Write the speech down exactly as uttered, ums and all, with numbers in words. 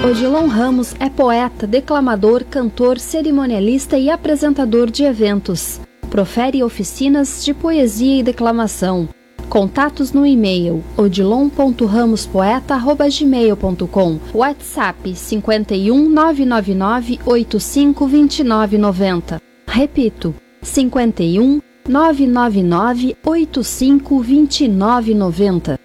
Odilon Ramos é poeta, declamador, cantor, cerimonialista e apresentador de eventos. Profere oficinas de poesia e declamação. Contatos no e-mail odilon ponto ramos poeta arroba gmail ponto com. WhatsApp cinquenta e um, nove nove nove, oitenta e cinco, vinte e nove noventa. Repito, cinquenta e um, nove nove nove, oitenta e cinco, vinte e nove noventa.